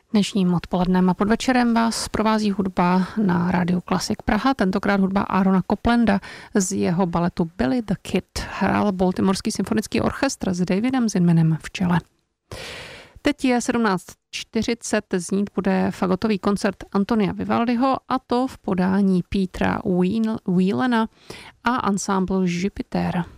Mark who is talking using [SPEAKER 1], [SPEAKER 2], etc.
[SPEAKER 1] Dnešním odpolednem a podvečerem vás provází hudba na Rádiu Klasik Praha, tentokrát hudba Aarona Coplanda z jeho baletu Billy the Kid. Hrál Baltimorský symfonický orchestr s Davidem Zinmanem v čele. Teď je 17:40, znít bude fagotový koncert Antonia Vivaldiho, a to v podání Petera Whelana a ansámblu Jupiter.